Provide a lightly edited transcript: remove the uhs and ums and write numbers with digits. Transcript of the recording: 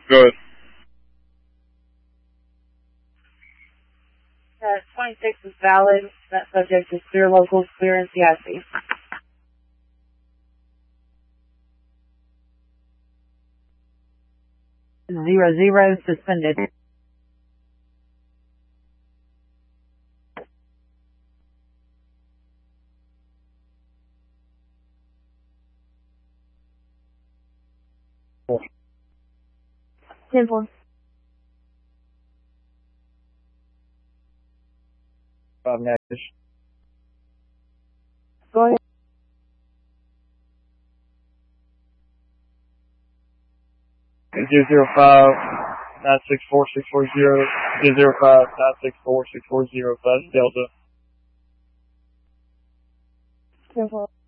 Good. 26 is valid. That subject is clear locals, clear NCIC. 00 suspended. Simple. 5 negative. Go ahead. Zero 05 964 640 005 964 640. That's Delta. Simple.